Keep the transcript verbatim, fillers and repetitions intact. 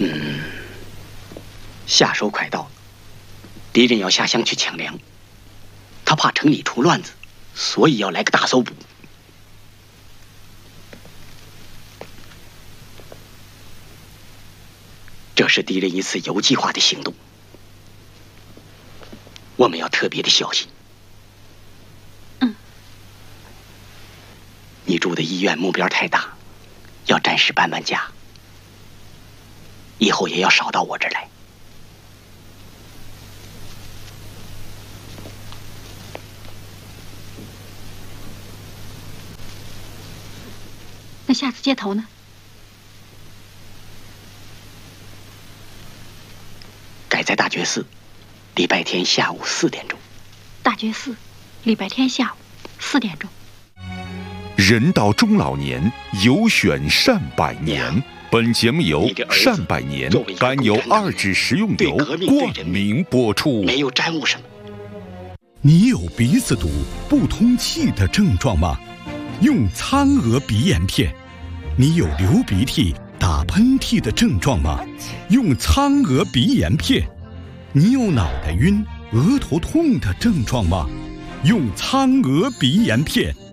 夏收快到了，敌人要下乡去抢粮，他怕城里出乱子，所以要来个大搜捕。这是敌人一次有计划的行动，我们要特别的小心。 嗯。 你住的医院目标太大，要暂时搬搬家，以后也要少到我这儿来。 那下次接头呢？ 改在大觉寺，礼拜天下午四点钟。 大觉寺，礼拜天下午四点钟。 人到中老年，有选善百年。本节目由善百年甘油二酯食用油冠名播出。 没有沾污什么。 你有鼻子堵、不通气的症状吗？用苍娥鼻炎片。你有流鼻涕、打喷嚏的症状吗？用苍娥鼻炎片。你有脑袋晕、额头痛的症状吗？用苍娥鼻炎片。